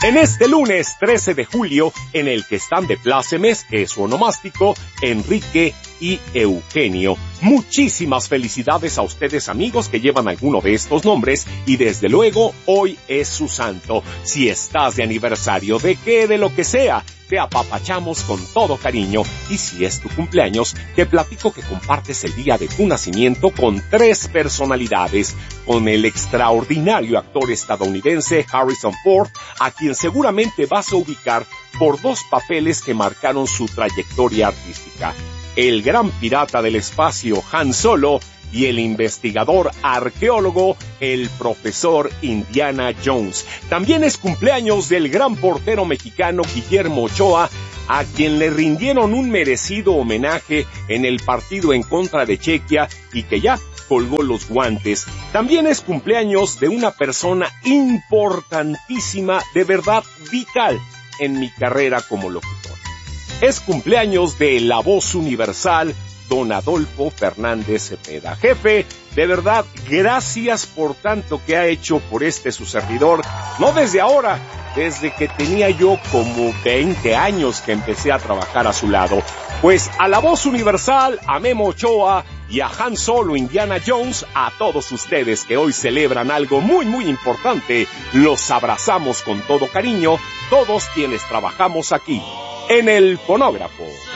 En este lunes 13 de julio, en el que están de plácemes, es su onomástico, Enrique y Eugenio. Muchísimas felicidades a ustedes, amigos, que llevan alguno de estos nombres, y desde luego, hoy es su santo. Si estás de aniversario, de qué, de lo que sea, te apapachamos con todo cariño. Y si es tu cumpleaños, te platico que compartes el día de tu nacimiento con 3 personalidades, con el extraordinario actor estadounidense Harrison Ford, a quien seguramente vas a ubicar por 2 papeles que marcaron su trayectoria artística: el gran pirata del espacio Han Solo y el investigador arqueólogo, el profesor Indiana Jones. También es cumpleaños del gran portero mexicano Guillermo Ochoa, a quien le rindieron un merecido homenaje en el partido en contra de Chequia y que ya colgó los guantes. También es cumpleaños de una persona importantísima, de verdad vital en mi carrera como locutor. Es cumpleaños de la voz universal, don Adolfo Fernández Cepeda. Jefe, de verdad, gracias por tanto que ha hecho por su servidor, no desde ahora, desde que tenía yo como 20 años que empecé a trabajar a su lado. Pues a la voz universal, a Memo Ochoa y a Han Solo, Indiana Jones, a todos ustedes que hoy celebran algo muy muy importante, los abrazamos con todo cariño, todos quienes trabajamos aquí, en el fonógrafo.